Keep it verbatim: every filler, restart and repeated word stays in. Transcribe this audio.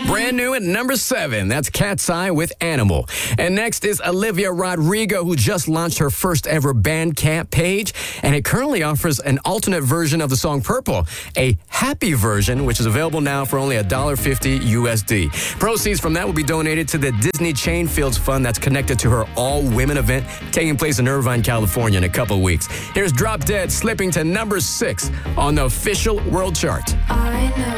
Brand new at number seven. That's Cat's Eye with Animal. And next is Olivia Rodrigo, who just launched her first ever Bandcamp page. And it currently offers an alternate version of the song Purple, a happy version, which is available now for only one dollar fifty U S D. Proceeds from that will be donated to the Disney Chain Fields Fund that's connected to her all-women event taking place in Irvine, California in a couple weeks. Here's Drop Dead slipping to number six on the official world chart. I know.